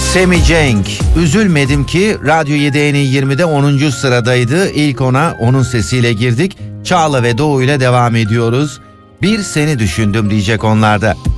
Sammy Cenk, üzülmedim ki Radyo 7 en iyi 20'de 10. sıradaydı. İlk ona onun sesiyle girdik. Çağla ve Doğu ile devam ediyoruz. Bir seni düşündüm diyecek onlarda.